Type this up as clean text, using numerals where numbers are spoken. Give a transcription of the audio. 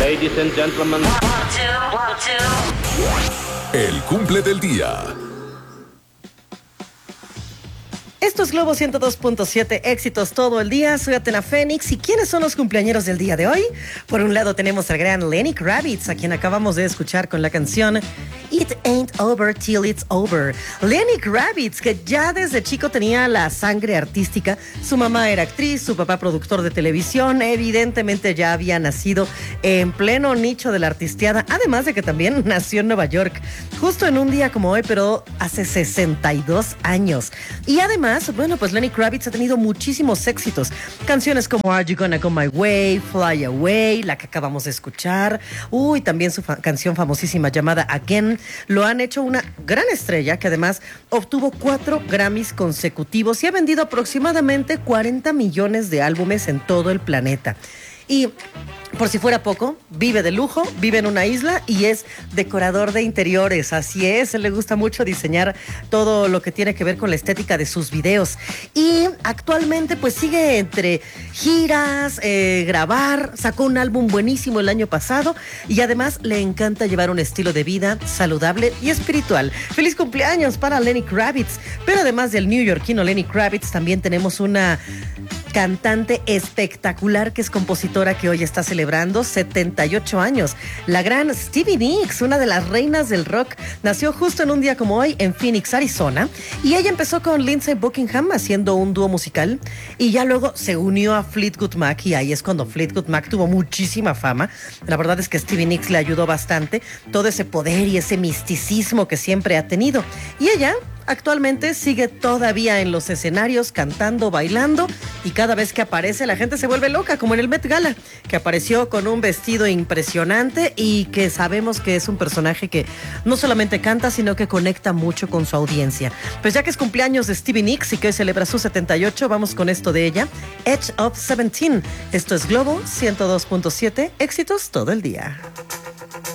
Ladies and gentlemen. El cumple del día. Esto es Globo 102.7, éxitos todo el día. Soy Athena Fénix. ¿Y quiénes son los cumpleañeros del día de hoy? Por un lado tenemos al gran Lenny Kravitz, a quien acabamos de escuchar con la canción It Ain't Over Till It's Over. Lenny Kravitz, que ya desde chico tenía la sangre artística. Su mamá era actriz, su papá productor de televisión. Evidentemente ya había nacido en pleno nicho de la artisteada. Además de que también nació en Nueva York, justo en un día como hoy, pero hace 62 años. Y además, bueno, pues Lenny Kravitz ha tenido muchísimos éxitos. Canciones como Are You Gonna Go My Way, Fly Away, la que acabamos de escuchar. También su canción famosísima llamada Again. Lo han hecho una gran estrella que además obtuvo 4 Grammys consecutivos y ha vendido aproximadamente 40 millones de álbumes en todo el planeta. Y por si fuera poco, vive de lujo, vive en una isla y es decorador de interiores. Así es, él le gusta mucho diseñar todo lo que tiene que ver con la estética de sus videos. Y actualmente pues sigue entre giras, grabar, sacó un álbum buenísimo el año pasado y además le encanta llevar un estilo de vida saludable y espiritual. ¡Feliz cumpleaños para Lenny Kravitz! Pero además del neoyorquino Lenny Kravitz, también tenemos una cantante espectacular que es compositora que hoy está celebrando 78 años. La gran Stevie Nicks, una de las reinas del rock, nació justo en un día como hoy en Phoenix, Arizona, y ella empezó con Lindsey Buckingham haciendo un dúo musical y ya luego se unió a Fleetwood Mac y ahí es cuando Fleetwood Mac tuvo muchísima fama. La verdad es que Stevie Nicks le ayudó bastante, todo ese poder y ese misticismo que siempre ha tenido. Y ella actualmente sigue todavía en los escenarios cantando, bailando y cada vez que aparece la gente se vuelve loca, como en el Met Gala, que apareció con un vestido impresionante y que sabemos que es un personaje que no solamente canta, sino que conecta mucho con su audiencia. Pues ya que es cumpleaños de Stevie Nicks y que hoy celebra sus 78, vamos con esto de ella, Edge of 17. Esto es Globo 102.7, éxitos todo el día.